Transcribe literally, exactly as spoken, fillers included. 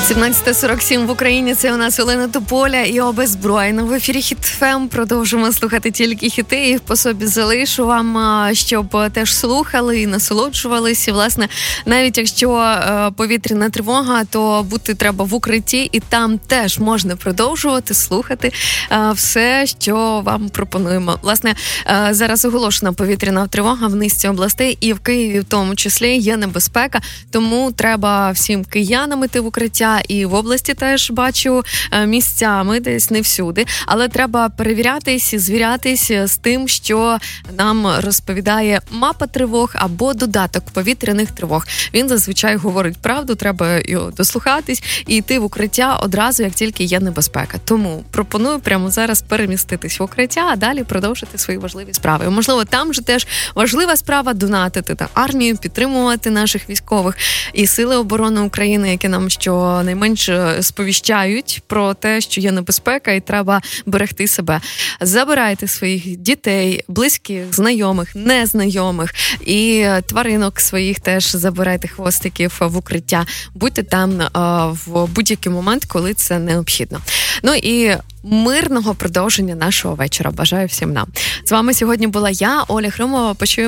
сімнадцята сорок сім в Україні. Це у нас Олена Тополя і Обезброєна. В ефірі Хіт еф ем. Продовжимо слухати тільки хіти. Їх по собі залишу вам, щоб теж слухали і насолоджувалися. Власне, навіть якщо повітряна тривога, то бути треба в укритті. І там теж можна продовжувати слухати все, що вам пропонуємо. Власне, зараз оголошена повітряна тривога в низці областей. І в Києві в тому числі є небезпека. Тому треба всім киянам іти в укриття. І в області теж бачу місцями, десь не всюди. Але треба перевірятись і звірятись з тим, що нам розповідає мапа тривог або додаток повітряних тривог. Він зазвичай говорить правду, треба його дослухатись і йти в укриття одразу, як тільки є небезпека. Тому пропоную прямо зараз переміститись в укриття, а далі продовжити свої важливі справи. Можливо, там же теж важлива справа донатити на армію, підтримувати наших військових і Сили оборони України, які нам що найменше сповіщають про те, що є небезпека і треба берегти себе. Забирайте своїх дітей, близьких, знайомих, незнайомих і тваринок своїх теж забирайте, хвостиків, в укриття. Будьте там а, в будь-який момент, коли це необхідно. Ну і мирного продовження нашого вечора. Бажаю всім нам. З вами сьогодні була я, Оля Хромова. Почуємо